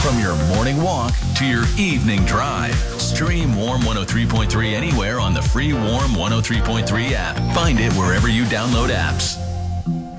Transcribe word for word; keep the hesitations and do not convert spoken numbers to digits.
From your morning walk to your evening drive, stream Warm one oh three point three anywhere on the free Warm one oh three point three app. Find it wherever you download apps.